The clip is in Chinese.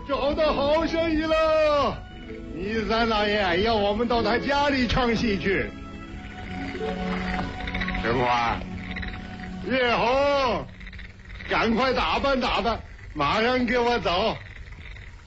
找到好生意了！尼三老爷要我们到他家里唱戏去。陈花，月红，赶快打扮打扮，马上给我走。